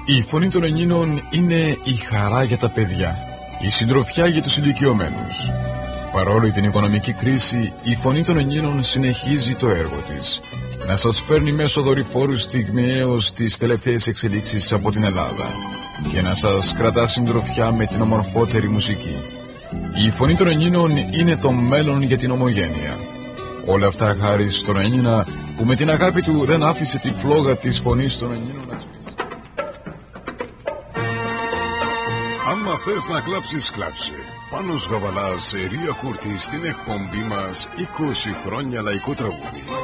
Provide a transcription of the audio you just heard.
Η φωνή των Ελλήνων είναι η χαρά για τα παιδιά, η συντροφιά για τους ηλικιωμένους. Παρόλο την οικονομική κρίση, η φωνή των Ελλήνων συνεχίζει το έργο της. Να σας φέρνει μέσω δορυφόρου στιγμιαίως τις τελευταίες εξελίξεις από την Ελλάδα και να σας κρατά συντροφιά με την ομορφότερη μουσική. Η φωνή των Ελλήνων είναι το μέλλον για την ομογένεια. Όλα αυτά χάρη στον Έλληνα που με την αγάπη του δεν άφησε τη φλόγα της φωνής των Ελλήνων να σβήσει. Άμα θες να κλάψεις, κλάψε. Πάνος Γαβαλάς, Ρία Κούρτη στην εκπομπή μας 20 χρόνια λαϊκό τραγούδι.